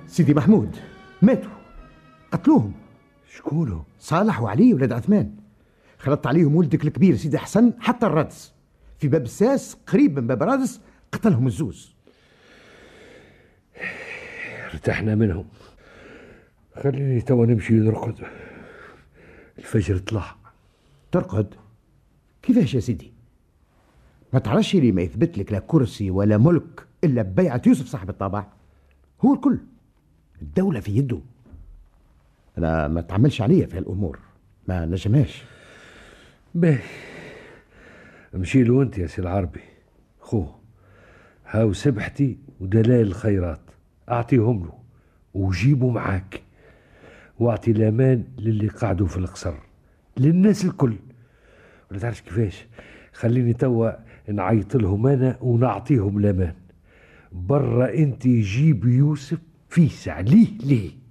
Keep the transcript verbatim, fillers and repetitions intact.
سيدي محمود ماتوا، قتلوهم. شكونه؟ صالح وعلي ولاد عثمان. خلطت عليهم ولدك الكبير سيدي حسن حتى الرادس في باب الساس قريب من باب رادس، قتلهم الزوز. ارتحنا منهم. خليني توا نمشي نرقد، الفجر طلع. ترقد؟ كيفاش يا سيدي؟ ما تعرفش لي ما يثبت لك لا كرسي ولا ملك إلا ببيعة يوسف صاحب الطابع. هو الكل، الدولة في يده. أنا ما تعملش عليا في هالأمور، ما نجماش. باهي، امشي له انت يا سي العربي. خوه هاو سبحتي ودلائل الخيرات، اعطيهم له وجيبوا معاك، واعطي الامان للي قعدوا في القصر، للناس الكل. ولا تعرفش كيفاش؟ خليني توا نعيط لهم انا ونعطيهم الامان. برا انت جيب يوسف فيس عليه ليه.